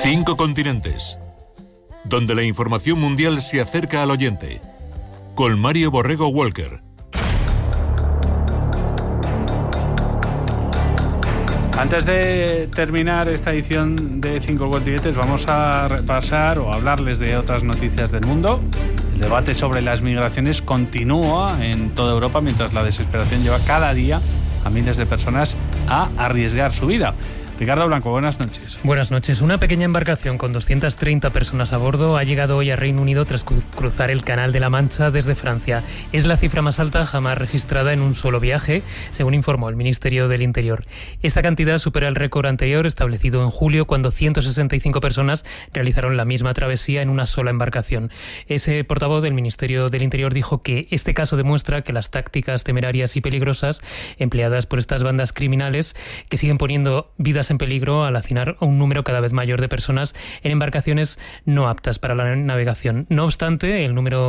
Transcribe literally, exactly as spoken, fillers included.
Cinco continentes, donde la información mundial se acerca al oyente. Con Mario Borrego Walker. Antes de terminar esta edición de Cinco Continentes, vamos a repasar o hablarles de otras noticias del mundo. El debate sobre las migraciones continúa en toda Europa, mientras la desesperación lleva cada día a miles de personas a arriesgar su vida. Ricardo Blanco, buenas noches. Buenas noches. Una pequeña embarcación con doscientas treinta personas a bordo ha llegado hoy a Reino Unido tras cru- cruzar el Canal de la Mancha desde Francia. Es la cifra más alta jamás registrada en un solo viaje, según informó el Ministerio del Interior. Esta cantidad supera el récord anterior establecido en julio, cuando ciento sesenta y cinco personas realizaron la misma travesía en una sola embarcación. Ese portavoz del Ministerio del Interior dijo que este caso demuestra que las tácticas temerarias y peligrosas empleadas por estas bandas criminales, que siguen poniendo vidas en peligro al hacinar a un número cada vez mayor de personas en embarcaciones no aptas para la navegación. No obstante, el número